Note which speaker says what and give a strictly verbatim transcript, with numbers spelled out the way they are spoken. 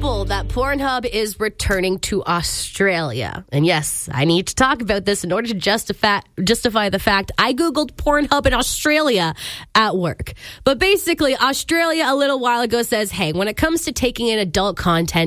Speaker 1: people that Pornhub is returning to Australia. And yes, I need to talk about this in order to justify justify the fact I Googled Pornhub in Australia at work. But basically, Australia a little while ago says, hey, when it comes to taking in adult content,